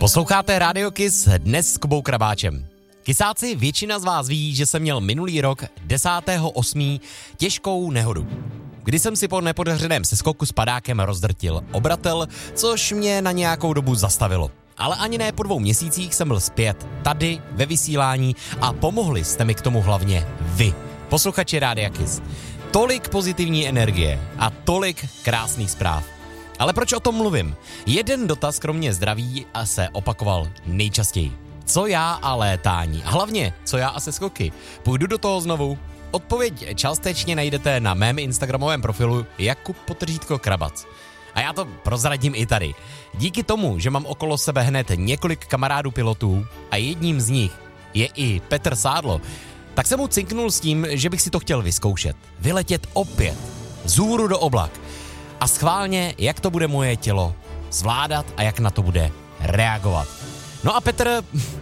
Posloucháte Radio Kiss dnes s Kubou Krabáčem. Kysáci, většina z vás ví, že jsem měl minulý rok 10.8. těžkou nehodu, kdy jsem si po nepodařeném seskoku s padákem rozdrtil obratel, což mě na nějakou dobu zastavilo. Ale ani ne po 2 měsících jsem byl zpět tady ve vysílání a pomohli jste mi k tomu hlavně vy, posluchači Rádia Kiss. Tolik pozitivní energie a tolik krásných zpráv. Ale proč o tom mluvím? Jeden dotaz kromě zdraví se opakoval nejčastěji. Co já a létání? A hlavně, co já a seskoky? Půjdu do toho znovu? Odpověď částečně najdete na mém instagramovém profilu Jakub_Krabac. A já to prozradím i tady. Díky tomu, že mám okolo sebe hned několik kamarádů pilotů a jedním z nich je i Petr Sádlo, tak jsem mu cinknul s tím, že bych si to chtěl vyzkoušet. Vyletět opět vzhůru do oblak. A schválně, jak to bude moje tělo zvládat a jak na to bude reagovat. No a Petr,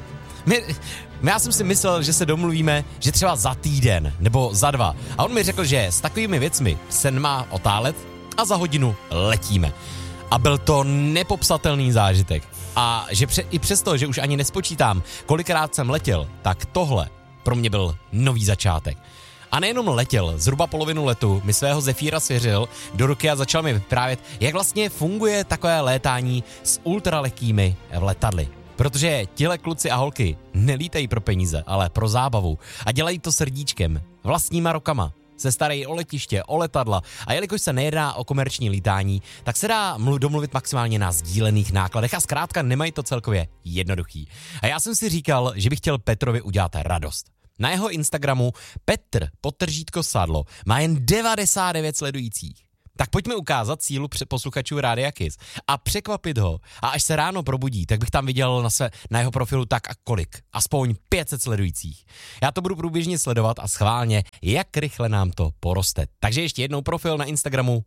já jsem si myslel, že se domluvíme, že třeba za týden nebo za 2. A on mi řekl, že s takovými věcmi se má otálet a za hodinu letíme. A byl to nepopsatelný zážitek. A že i přesto, že už ani nespočítám, kolikrát jsem letěl, tak tohle pro mě byl nový začátek. A nejenom letěl, zhruba polovinu letu mi svého Zefíra svěřil do ruky a začal mi vyprávět, jak vlastně funguje takové létání s ultralehkými letadly. Protože tihle kluci a holky nelítají pro peníze, ale pro zábavu a dělají to srdíčkem, vlastníma rukama. Se starají o letiště, o letadla a jelikož se nejedná o komerční lítání, tak se dá domluvit maximálně na sdílených nákladech a zkrátka nemají to celkově jednoduchý. A já jsem si říkal, že bych chtěl Petrovi udělat radost. Na jeho Instagramu Petr_Sadlo má jen 99 sledujících. Tak pojďme ukázat sílu posluchačů Rádia Kiss a překvapit ho. A až se ráno probudí, tak bych tam viděl na jeho profilu tak a kolik. Aspoň 500 sledujících. Já to budu průběžně sledovat a schválně, jak rychle nám to poroste. Takže ještě jednou profil na Instagramu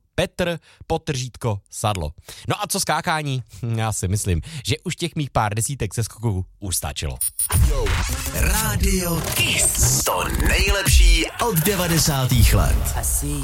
Petr_Sadlo. No a co skákání? Já si myslím, že už těch mých pár desítek seskoků už stačilo. Radio Kiss. To nejlepší od 90. let.